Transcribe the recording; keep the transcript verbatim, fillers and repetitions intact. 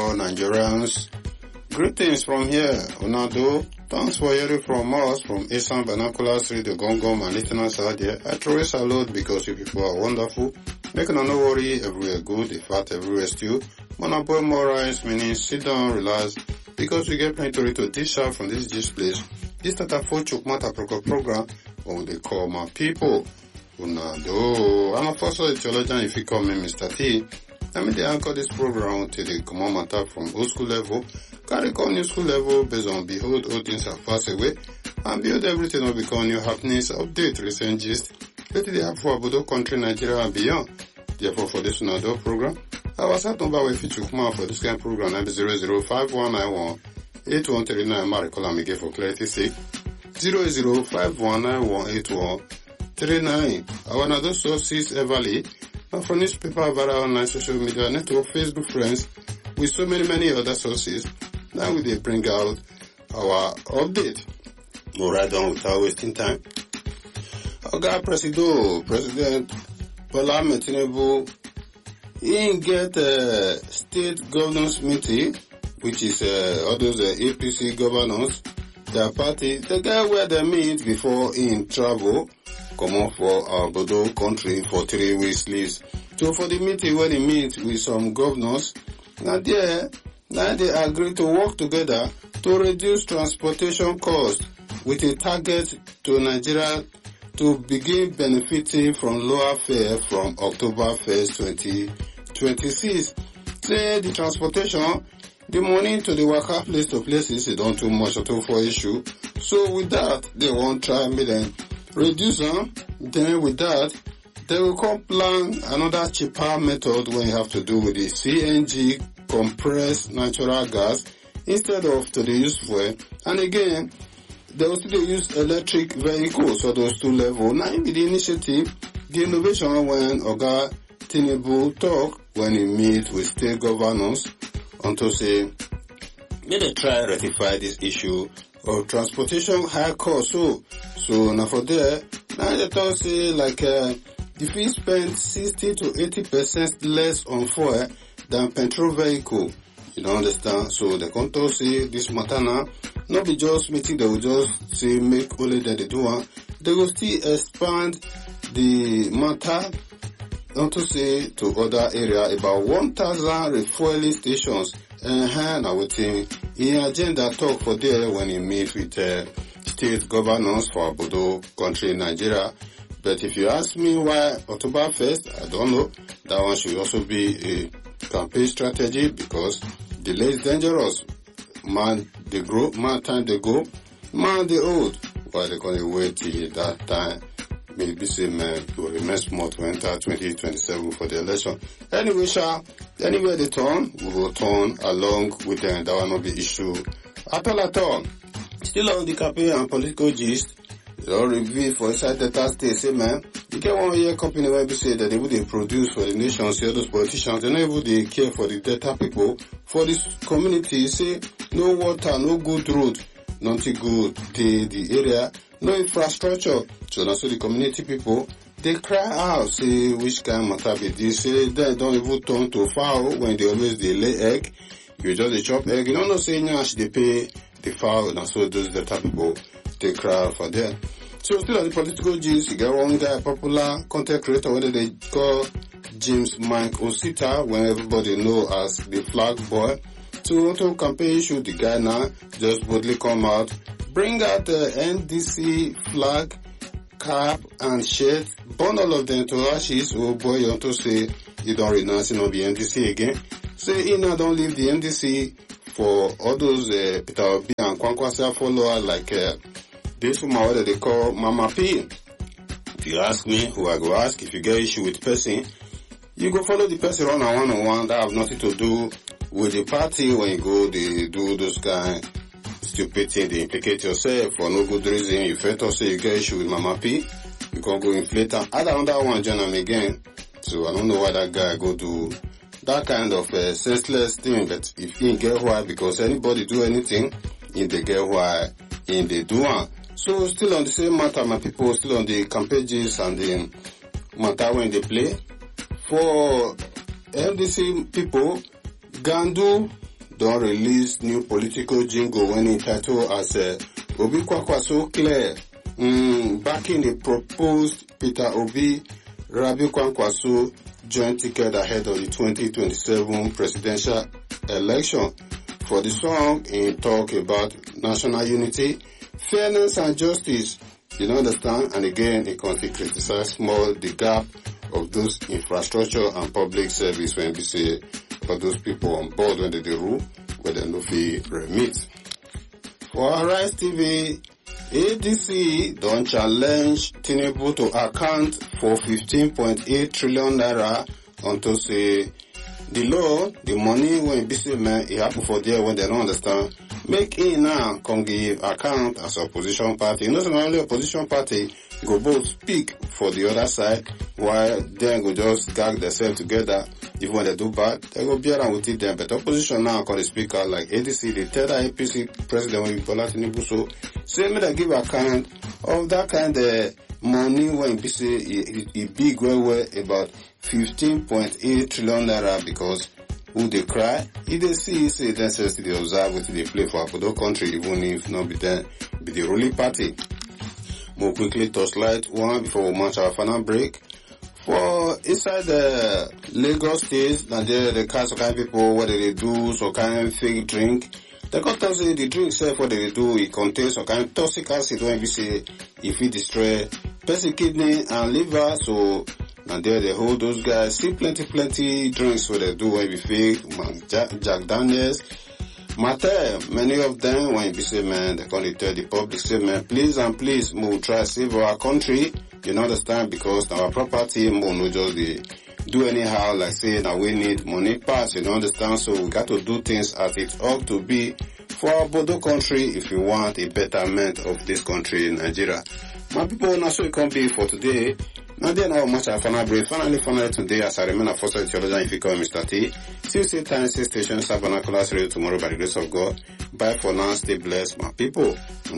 all Nigerians. Greetings from here, Unado. Thanks for hearing from us from Eastern Binoculars, Radio Gongom and listeners out there. I truly salute because you people are wonderful. Make no worry, everywhere good, in fact everywhere still. Monaboy Morris, meaning sit down, relax, because we get plenty to dish out from this dish place. This Tata Fochuk Mata program, what they call my people. Unado. I'm a first theologian if you call me Mister T. I mean, they anchor this program till they come on matter from old school level, carry on new school level based on behold all things are fast away, and build everything will become new happenings, update recent gist, let it happen for Abudo country, Nigeria and beyond. Therefore, for this Unado program, our sat number will feature Kuma for this kind of program number zero zero five one nine one eight one three nine. Maricola Miguel for clarity sake. zero zero five one nine one eight one three nine. Our another sources Everly. And from newspaper, via online social media network, Facebook friends, with so many, many other sources, now we they bring out our update. We'll write down without wasting time. Our guy, Presido, President Bola Ahmed Tinubu, he get a state governors meeting, which is uh, all those uh, A P C governors, their party, the guy where they meet before in travel, come on for our Bodo country for three weeks leaves. So for the meeting where they meet with some governors, now there, now they agree to work together to reduce transportation costs with a target to Nigeria to begin benefiting from lower fare from October first, twenty twenty-six. Say the transportation, the money to the worker place to places, they don't too much at all for issue. So with that, they won't try and then reduce them. Then with that, they will come plan another cheaper method when you have to do with the C N G compressed natural gas instead of to the use fuel. And again, they will still use electric vehicles, so those two levels. Now be the initiative, the innovation when Oga Tinubu talk when he meet with state governors on to say, may they try rectify this issue of transportation high cost. So, so now for there, now they talk say like, uh, if we spend sixty to eighty percent less on fuel than petrol vehicle, you don't understand? So the contour say this matter now, not be just meeting, they will just say make only that they do one. They will still expand the matter, not to say to other area about one thousand refueling stations. And I would think in agenda talk for there when he meet with uh, state governors for Abudo country, Nigeria. But if you ask me why October first, I don't know. That one should also be a campaign strategy because delay is dangerous. Man, they grow, man, time they go, man, they old. Why they gonna wait till that time? Maybe say man will remain small to enter twenty twenty-seven for the election. Anyway, sha, anywhere they turn, we will turn along with them. That will not be issue at all at all. Still on the campaign and political gist. All review for inside data state, say man, you get one year company where we say that they would they produce for the nation, say those politicians, they not even they care for the data people, for this community, say no water, no good road, nothing good, the, the area, no infrastructure. So that's the community people, they cry out, say which kind of matter be this, say they don't even turn to fowl when they always they lay egg, you just they chop egg, you don't know say now they pay the fowl, and so those data people, they cry for that. So still on the political gist, you get one guy, popular content creator, whether they call James Mike Osita, when everybody know as the flag boy. So to campaign issue, the guy now just boldly come out, bring out the N D C flag, cap and shirt, burn all of them to ashes. Oh boy, you want to say you don't renounce on the N D C again. Say he now don't leave the N D C for all those uh, Peter Obi and Kwankwasa followers like uh, this woman what they call Mama P. If you ask me, who I go ask, if you get issue with person, you go follow the person on a one-on-one. That have nothing to do with the party. When you go, they do those kind stupid things. They implicate yourself for no good reason. You felt also you get issue with Mama P, you can go inflate and add another one, join them again. So I don't know why that guy go do that kind of uh, senseless thing. But if he get why, because anybody do anything, in they get why, in they do one. So still on the same matter, my people, still on the campaigns and the matter when they play. For N D C people, Gandu don release new political jingle when e title as uh, Obi Kwankwaso clear, mm, backing the proposed Peter Obi Rabi Kwankwaso joint ticket ahead of the twenty twenty-seven presidential election. For the song, he talk about national unity, fairness and justice. You know, understand? And again, he continue criticize more the gap of those infrastructure and public service when we say for those people on board when they do rule, where they no fee remit. For Arise T V, A D C don't challenge Tinubu to account for fifteen point eight trillion naira unto say the law, the money when B C man, it happen for there when they don't understand. Make it now come give account as opposition party. Not only opposition party go both speak for the other side, while then go just gag themselves together. Even when they do bad, they go be around with it them. But opposition now can speak out like A D C, the third A P C president when Bola Tinubu so say me they give account of that kind of money when B C it, it big well well about fifteen point eight trillion naira because who they cry, if they see, say, then says they observe what they play for Apodo country, even if not be then be the ruling party. More quickly, touch light one before we match our final break. For inside the Lagos State, Nigeria, the kind of kind of people, what they do, some kind of fake drink. The content say the drink self, what they do, it contains some kind of toxic acid when we say if it destroy person kidney and liver, so and there they hold those guys, see plenty, plenty drinks what they do when we fake, Jack, Jack Daniels, Matter, many of them when we say man, they can tell the public say man, please and please, move try save our country, you know understand, because our property, move no just the, do anyhow, like say now we need money pass, you know understand, so we got to do things as it ought to be for our Bodo country if you want a betterment of this country in Nigeria. My people, now so it can be for today. Now then, how much I final break. Finally, finally today, as I remain a foster theologian, if you call Mister T. See you same time, same station, Sabanaculas Radio tomorrow by the grace of God. Bye for now. Stay blessed, my people.